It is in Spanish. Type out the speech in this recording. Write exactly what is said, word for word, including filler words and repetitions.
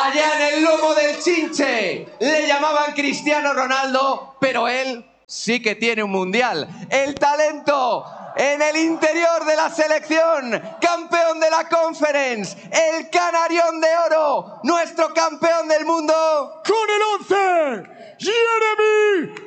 Allá en el lomo del Chinche le llamaban Cristiano Ronaldo, pero él sí que tiene un mundial. El talento en el interior de la selección, campeón de la Conference, el canarión de oro, nuestro campeón del mundo. Con el once, Jeremy